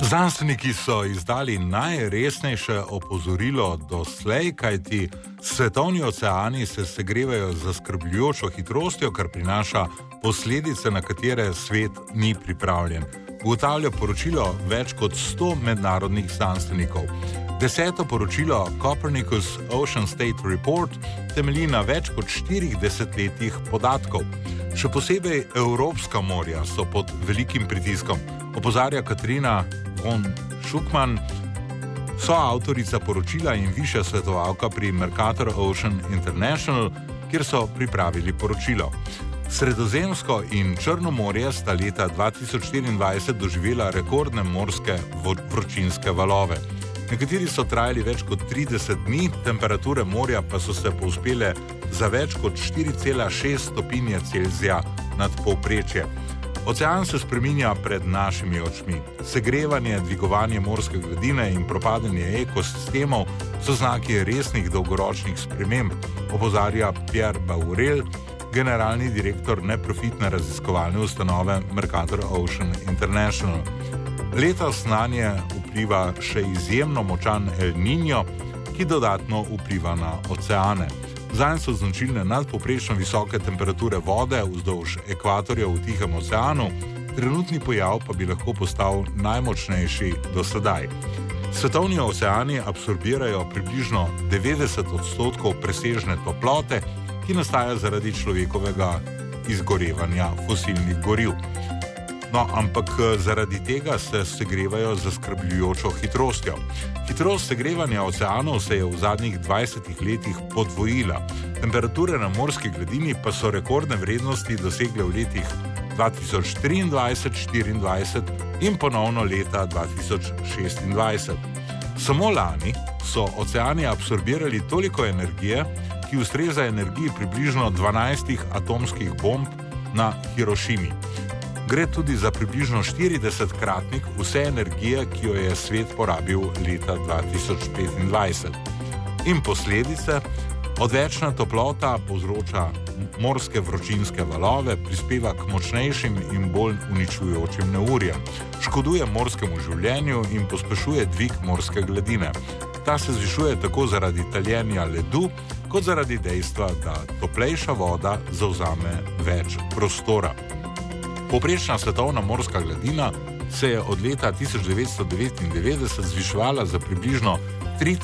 Znanstveniki so izdali najresnejše opozorilo doslej, kajti svetovni oceani se segrevajo z zaskrbljujočo hitrostjo, kar prinaša posledice, na katere svet ni pripravljen. Ugotavlja poročilo več kot 100 mednarodnih znanstvenikov. 10. poročilo Copernicus Ocean State Report temelji na več kot 4 desetletjih podatkov. Še posebej evropska morja so pod velikim pritiskom, opozarja Katarina von Schuckmann, soavtorica poročila in višja svetovalka pri Mercator Ocean International, kjer so pripravili poročilo. Sredozemsko in Črno morje sta leta 2024 doživela rekordne morske vročinske valove. Nekateri so trajali več kot 30 dni, temperature morja pa so se povzpele za več kot 4,6 stopinje Celzija nad povprečje. Ocean se spreminja pred našimi očmi. Segrevanje, dvigovanje morske gladine in propadanje ekosistemov so znaki resnih dolgoročnih sprememb, opozarja Pierre Baurel, generalni direktor neprofitne raziskovalne ustanove Mercator Ocean International. Letos nanje vpliva še izjemno močan El Niño, ki dodatno vpliva na oceane. Zanj so značilne nadpovprečno visoke temperature vode vzdolž ekvatorja v Tihem oceanu, trenutni pojav pa bi lahko postal najmočnejši do sedaj. Svetovni oceani absorbirajo približno 90% presežne toplote, ki nastaja zaradi človekovega izgorevanja fosilnih goriv. No, ampak zaradi tega se segrevajo z zaskrbljujočo hitrostjo. Hitrost segrevanja oceanov se je v zadnjih 20 letih podvojila. Temperature na morski gladini pa so rekordne vrednosti dosegle v letih 2023, 2024 in ponovno leta 2026. Samo lani so oceani absorbirali toliko energije, ki ustreza energiji približno 12 atomskih bomb na Hirošimi. Gre tudi za približno 40-kratnik vse energije, ki jo je svet porabil leta 2025. In posledice: odvečna toplota povzroča morske vročinske valove, prispeva k močnejšim in bolj uničujočim neurjem, škoduje morskemu življenju in pospešuje dvig morske gladine. Ta se zvišuje tako zaradi taljenja ledu, kot zaradi dejstva, da toplejša voda zavzame več prostora. Povprečna svetovna morska gladina se je od leta 1999 zviševala za približno